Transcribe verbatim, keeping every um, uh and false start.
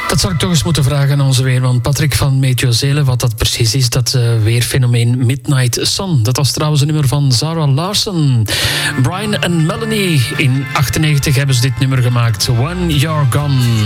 Dat zou ik toch eens moeten vragen aan onze weerman Patrick van Meteozelen, wat dat precies is, dat uh, weerfenomeen Midnight Sun. Dat was trouwens een nummer van Zara Larsson. Brian en Melanie in achtennegentig hebben ze dit nummer gemaakt. When You're Gone.